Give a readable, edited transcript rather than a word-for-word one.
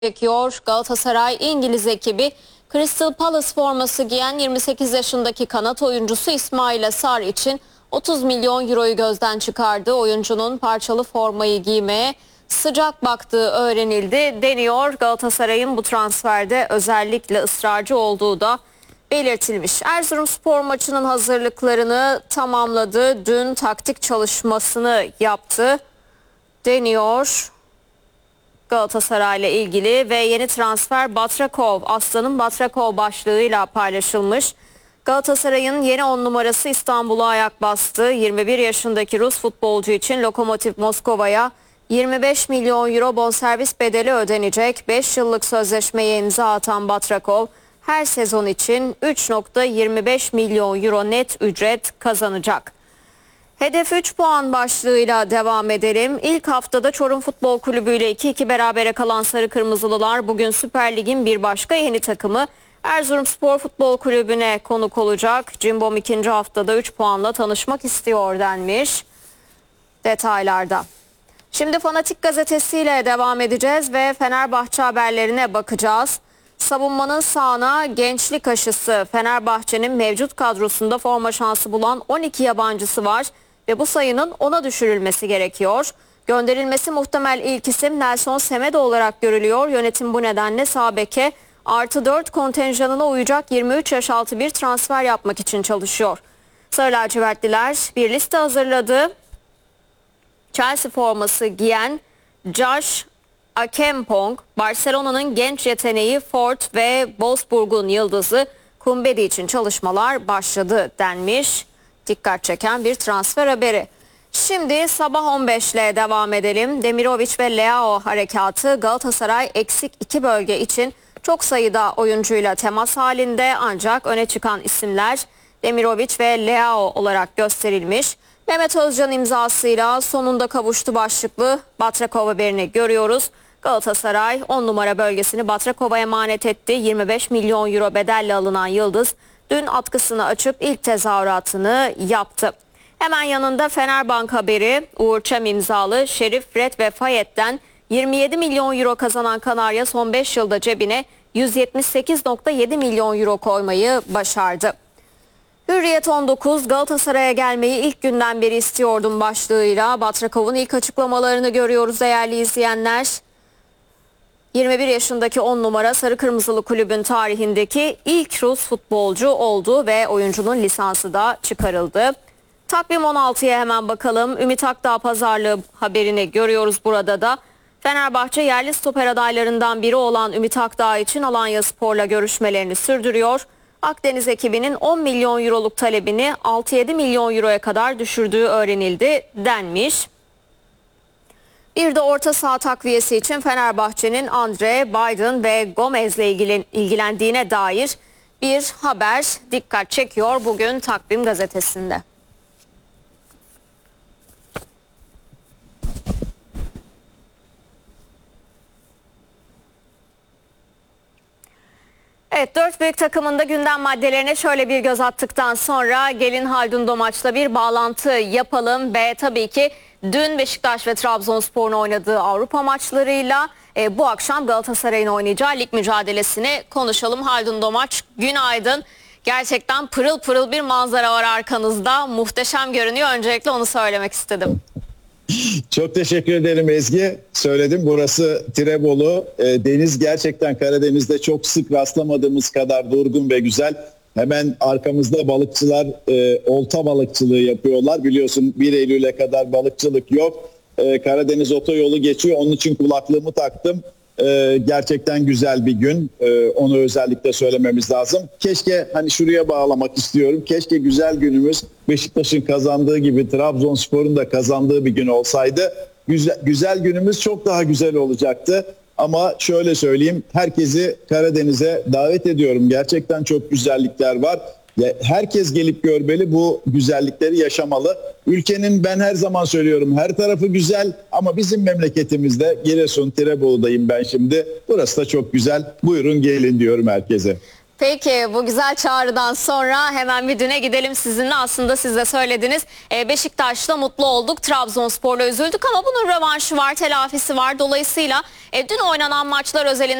Çekiyor. Galatasaray İngiliz ekibi Crystal Palace forması giyen 28 yaşındaki kanat oyuncusu İsmail Sarr için 30 milyon euroyu gözden çıkardı. Oyuncunun parçalı formayı giymeye sıcak baktığı öğrenildi. Deniyor, Galatasaray'ın bu transferde özellikle ısrarcı olduğu da belirtilmiş. Erzurumspor maçının hazırlıklarını tamamladı. Dün taktik çalışmasını yaptı. Deniyor Galatasaray ile ilgili ve yeni transfer Batrakov, Aslan'ın Batrakov başlığıyla paylaşılmış. Galatasaray'ın yeni 10 numarası İstanbul'a ayak bastı. 21 yaşındaki Rus futbolcu için Lokomotiv Moskova'ya 25 milyon euro bonservis bedeli ödenecek. 5 yıllık sözleşmeye imza atan Batrakov her sezon için 3,25 milyon euro net ücret kazanacak. Hedef 3 puan başlığıyla devam edelim. İlk haftada Çorum Futbol Kulübü ile 2-2 berabere kalan Sarı Kırmızılılar bugün Süper Lig'in bir başka yeni takımı Erzurumspor Futbol Kulübü'ne konuk olacak. Cimbom ikinci haftada 3 puanla tanışmak istiyor denmiş detaylarda. Şimdi Fanatik gazetesiyle devam edeceğiz ve Fenerbahçe haberlerine bakacağız. Savunmanın sağına gençlik aşısı. Fenerbahçe'nin mevcut kadrosunda forma şansı bulan 12 yabancısı var ve bu sayının 10'a düşürülmesi gerekiyor. Gönderilmesi muhtemel ilk isim Nelson Semedo olarak görülüyor. Yönetim bu nedenle sağ beke +4 kontenjanına uyacak 23 yaş altı bir transfer yapmak için çalışıyor. Sarı lacivertliler bir liste hazırladı. Chelsea forması giyen Josh Akempong, Barcelona'nın genç yeteneği Ford ve Wolfsburg'un yıldızı Kumbedi için çalışmalar başladı denmiş. Dikkat çeken bir transfer haberi. Şimdi sabah 15 ile devam edelim. Demirovic ve Leao harekatı. Galatasaray eksik 2 bölge için çok sayıda oyuncuyla temas halinde, ancak öne çıkan isimler Demirovic ve Leao olarak gösterilmiş. Mehmet Özcan imzasıyla sonunda kavuştu başlıklı Batrakov haberini görüyoruz. Galatasaray 10 numara bölgesini Batrakov'a emanet etti. 25 milyon euro bedelle alınan yıldız dün atkısını açıp ilk tezahüratını yaptı. Hemen yanında Fenerbahçe haberi. Uğur Çem imzalı Şerif, Fred ve Fayet'ten 27 milyon euro kazanan Kanarya son 5 yılda cebine 178,7 milyon euro koymayı başardı. Hürriyet 19, Galatasaray'a gelmeyi ilk günden beri istiyordum başlığıyla Batrakov'un ilk açıklamalarını görüyoruz değerli izleyenler. 21 yaşındaki 10 numara Sarı Kırmızılı kulübün tarihindeki ilk Rus futbolcu oldu ve oyuncunun lisansı da çıkarıldı. Takvim 16'ya hemen bakalım. Ümit Akdağ pazarlığı haberini görüyoruz burada da. Fenerbahçe yerli stoper adaylarından biri olan Ümit Akdağ için Alanyaspor'la görüşmelerini sürdürüyor. Akdeniz ekibinin 10 milyon euroluk talebini 6-7 milyon euroya kadar düşürdüğü öğrenildi denmiş. Bir de orta saha takviyesi için Fenerbahçe'nin Andre, Biden ve Gomez'le ilgilendiğine dair bir haber dikkat çekiyor bugün Takvim gazetesinde. Evet, 4 büyük takımında gündem maddelerine şöyle bir göz attıktan sonra gelin Haldun Domaç'la bir bağlantı yapalım ve tabii ki dün Beşiktaş ve Trabzonspor'un oynadığı Avrupa maçlarıyla bu akşam Galatasaray'ın oynayacağı lig mücadelesini konuşalım. Haldun Domaç, günaydın. Gerçekten pırıl pırıl bir manzara var arkanızda. Muhteşem görünüyor. Öncelikle onu söylemek istedim. Çok teşekkür ederim Ezgi. Söyledim, burası Tirebolu. Deniz gerçekten Karadeniz'de çok sık rastlamadığımız kadar durgun ve güzel. Hemen arkamızda balıkçılar olta balıkçılığı yapıyorlar. Biliyorsun 1 Eylül'e kadar balıkçılık yok. Karadeniz otoyolu geçiyor. Onun için kulaklığımı taktım. Gerçekten güzel bir gün. Onu özellikle söylememiz lazım. Keşke hani şuraya bağlamak istiyorum. Keşke güzel günümüz Beşiktaş'ın kazandığı gibi Trabzonspor'un da kazandığı bir gün olsaydı. Güzel günümüz çok daha güzel olacaktı. Ama şöyle söyleyeyim, herkesi Karadeniz'e davet ediyorum. Gerçekten çok güzellikler var. Herkes gelip görmeli, bu güzellikleri yaşamalı. Ülkenin, ben her zaman söylüyorum, her tarafı güzel ama bizim memleketimizde Giresun, Tirebolu'dayım ben şimdi. Burası da çok güzel. Buyurun gelin diyorum herkese. Peki bu güzel çağrıdan sonra hemen bir düne gidelim sizinle. Aslında siz de söylediniz. Beşiktaş'ta mutlu olduk. Trabzonspor'la üzüldük ama bunun rövanşı var, telafisi var. Dolayısıyla dün oynanan maçlar özelinde